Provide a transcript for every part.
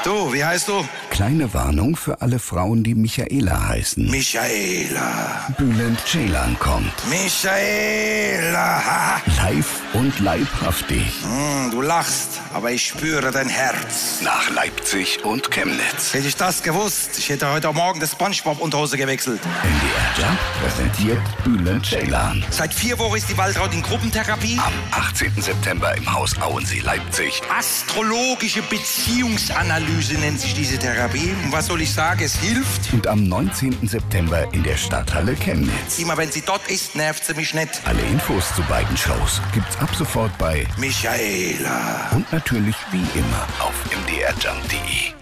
Du, wie heißt du? Kleine Warnung für alle Frauen, die Michaela heißen. Michaela. Bülent Ceylan kommt. Michaela. Live und leibhaftig. Du lachst, aber ich spüre dein Herz. Nach Leipzig und Chemnitz. Hätte ich das gewusst, ich hätte heute Morgen das SpongeBob-Unterhose gewechselt. MDR Jump präsentiert Bülent Ceylan. Seit 4 Wochen ist die Waltraud in Gruppentherapie. Am 18. September im Haus Auensee, Leipzig. Astrologische Beziehungsanalyse nennt sich diese Therapie. Und was soll ich sagen, es hilft. Und am 19. September in der Stadthalle Chemnitz. Immer wenn sie dort ist, nervt sie mich nicht. Alle Infos zu beiden Shows gibt's ab sofort bei Michaela. Und natürlich wie immer auf mdrjump.de.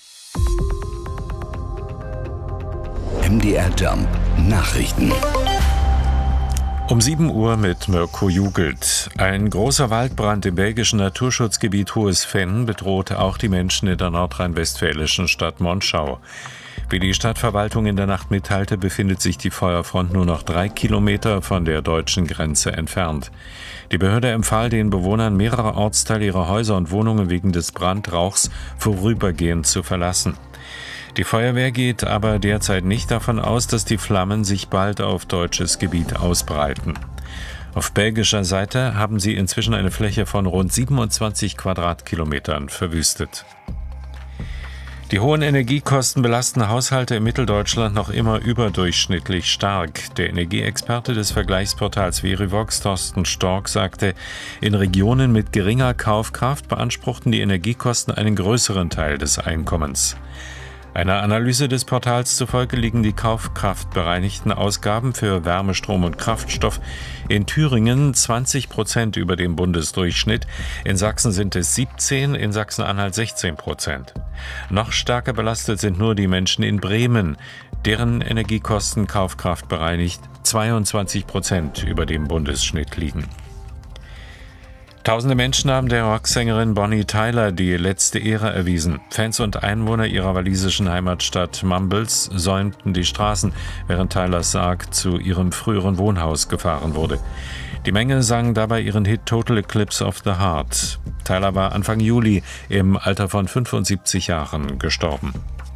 MDR Jump Nachrichten. Um 7 Uhr mit Mirko Jugelt. Ein großer Waldbrand im belgischen Naturschutzgebiet Hohes Venn bedroht auch die Menschen in der nordrhein-westfälischen Stadt Monschau. Wie die Stadtverwaltung in der Nacht mitteilte, befindet sich die Feuerfront nur noch 3 Kilometer von der deutschen Grenze entfernt. Die Behörde empfahl den Bewohnern mehrerer Ortsteile ihre Häuser und Wohnungen wegen des Brandrauchs vorübergehend zu verlassen. Die Feuerwehr geht aber derzeit nicht davon aus, dass die Flammen sich bald auf deutsches Gebiet ausbreiten. Auf belgischer Seite haben sie inzwischen eine Fläche von rund 27 Quadratkilometern verwüstet. Die hohen Energiekosten belasten Haushalte in Mitteldeutschland noch immer überdurchschnittlich stark. Der Energieexperte des Vergleichsportals Verivox, Thorsten Stork, sagte, in Regionen mit geringer Kaufkraft beanspruchten die Energiekosten einen größeren Teil des Einkommens. Einer Analyse des Portals zufolge liegen die kaufkraftbereinigten Ausgaben für Wärme, Strom und Kraftstoff in Thüringen 20% über dem Bundesdurchschnitt, in Sachsen sind es 17%, in Sachsen-Anhalt 16%. Noch stärker belastet sind nur die Menschen in Bremen, deren Energiekosten kaufkraftbereinigt 22% über dem Bundesschnitt liegen. Tausende Menschen haben der Rocksängerin Bonnie Tyler die letzte Ehre erwiesen. Fans und Einwohner ihrer walisischen Heimatstadt Mumbles säumten die Straßen, während Tylers Sarg zu ihrem früheren Wohnhaus gefahren wurde. Die Menge sang dabei ihren Hit Total Eclipse of the Heart. Tyler war Anfang Juli im Alter von 75 Jahren gestorben.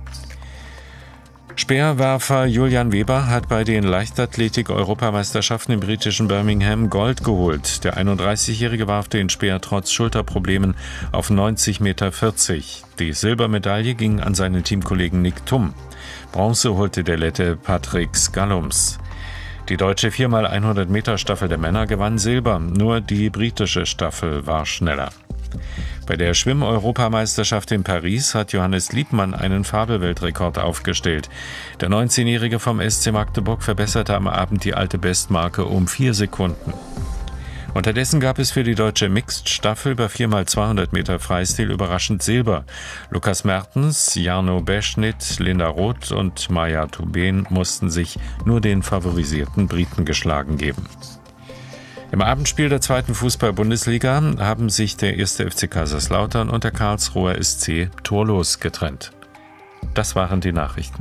Speerwerfer Julian Weber hat bei den Leichtathletik-Europameisterschaften im britischen Birmingham Gold geholt. Der 31-Jährige warf den Speer trotz Schulterproblemen auf 90,40 Meter. Die Silbermedaille ging an seinen Teamkollegen Nick Thum. Bronze holte der Lette Patrick Skallums. Die deutsche 4x100 Meter Staffel der Männer gewann Silber, nur die britische Staffel war schneller. Bei der Schwimm-Europameisterschaft in Paris hat Johannes Liebmann einen Fabelweltrekord aufgestellt. Der 19-Jährige vom SC Magdeburg verbesserte am Abend die alte Bestmarke um 4 Sekunden. Unterdessen gab es für die deutsche Mixed-Staffel über 4x200 Meter Freistil überraschend Silber. Lukas Mertens, Jarno Beschnitt, Linda Roth und Maja Tuben mussten sich nur den favorisierten Briten geschlagen geben. Im Abendspiel der 2. Fußball-Bundesliga haben sich der 1. FC Kaiserslautern und der Karlsruher SC torlos getrennt. Das waren die Nachrichten.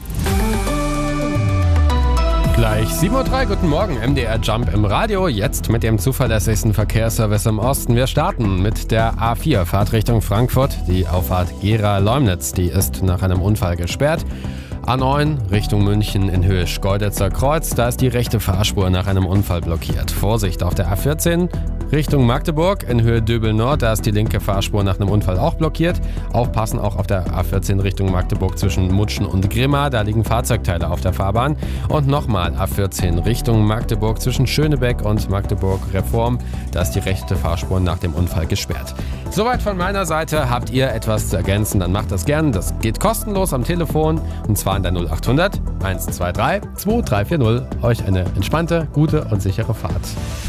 Gleich 7:03 Uhr, guten Morgen, MDR Jump im Radio, jetzt mit dem zuverlässigsten Verkehrsservice im Osten. Wir starten mit der A4, Fahrt Richtung Frankfurt. Die Auffahrt Gera-Leumnitz, die ist nach einem Unfall gesperrt. A9 Richtung München in Höhe Schkeuditzer Kreuz, da ist die rechte Fahrspur nach einem Unfall blockiert. Vorsicht auf der A14 Richtung Magdeburg in Höhe Döbel Nord, da ist die linke Fahrspur nach einem Unfall auch blockiert. Aufpassen auch auf der A14 Richtung Magdeburg zwischen Mutschen und Grimma, da liegen Fahrzeugteile auf der Fahrbahn. Und nochmal A14 Richtung Magdeburg zwischen Schönebeck und Magdeburg Reform, da ist die rechte Fahrspur nach dem Unfall gesperrt. Soweit von meiner Seite. Habt ihr etwas zu ergänzen, dann macht das gern. Das geht kostenlos am Telefon und zwar an der 0800 123 2340. Euch eine entspannte, gute und sichere Fahrt.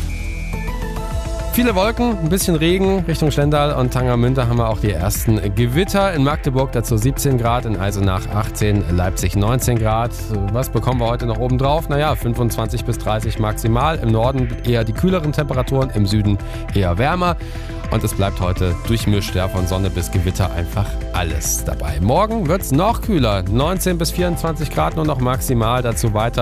Viele Wolken, ein bisschen Regen Richtung Stendal und Tangermünde haben wir auch die ersten Gewitter. In Magdeburg dazu 17 Grad, in Eisenach 18, Leipzig 19 Grad. Was bekommen wir heute noch oben drauf? 25 bis 30 maximal. Im Norden eher die kühleren Temperaturen, im Süden eher wärmer. Und es bleibt heute durchmischt, von Sonne bis Gewitter einfach alles dabei. Morgen wird es noch kühler, 19 bis 24 Grad nur noch maximal, dazu weiter